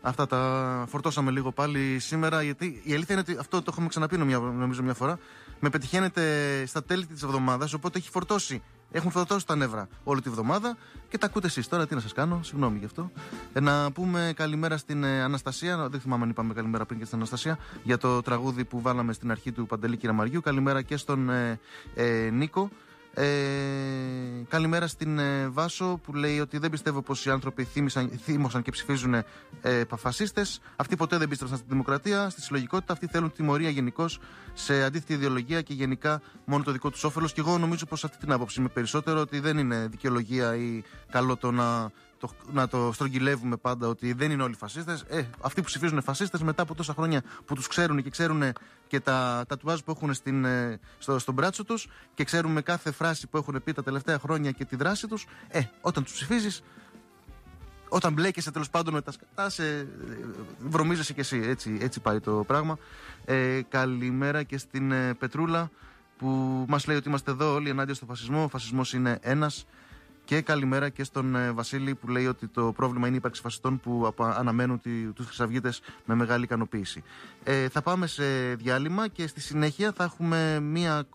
Αυτά τα φορτώσαμε λίγο πάλι σήμερα, γιατί η αλήθεια είναι ότι αυτό το έχουμε ξαναπεί νομίζω μια φορά. Με πετυχαίνετε στα τέλη της εβδομάδας, οπότε έχουν φορτώσει τα νεύρα όλη τη βδομάδα και τα ακούτε εσείς. Τώρα τι να σας κάνω, συγγνώμη γι' αυτό. Να πούμε καλημέρα στην Αναστασία. Δεν θυμάμαι αν είπαμε καλημέρα πριν και στην Αναστασία για το τραγούδι που βάλαμε στην αρχή του Παντελή Κυραμαριού. Καλημέρα και στον Νίκο. Καλημέρα στην Βάσο που λέει ότι δεν πιστεύω πως οι άνθρωποι θύμωσαν και ψηφίζουν φασίστες. Αυτοί ποτέ δεν πίστεψαν στη δημοκρατία, στη συλλογικότητα. Αυτοί θέλουν τιμωρία γενικώς σε αντίθετη ιδεολογία και γενικά μόνο το δικό τους όφελος. Και εγώ νομίζω πως αυτή την άποψη είμαι περισσότερο, ότι δεν είναι δικαιολογία ή καλό το να το στρογγυλεύουμε πάντα ότι δεν είναι όλοι φασίστες. Αυτοί που ψηφίζουν φασίστες μετά από τόσα χρόνια που τους ξέρουν και ξέρουν και τα τατουάζ που έχουν στον μπράτσο τους και ξέρουμε κάθε φράση που έχουν πει τα τελευταία χρόνια και τη δράση τους, όταν τους ψηφίζεις, όταν μπλέκεσαι τέλος πάντων με τα σκατά, βρωμίζεσαι κι εσύ. Έτσι πάει το πράγμα. Καλημέρα και στην Πετρούλα που μας λέει ότι είμαστε εδώ όλοι ενάντια στο φασισμό. Ο φασισμός είναι ένας. Και καλημέρα και στον Βασίλη που λέει ότι το πρόβλημα είναι η ύπαρξη φασιστών που αναμένουν τους χρυσαυγίτες με μεγάλη ικανοποίηση. Θα πάμε σε διάλειμμα και στη συνέχεια θα έχουμε μία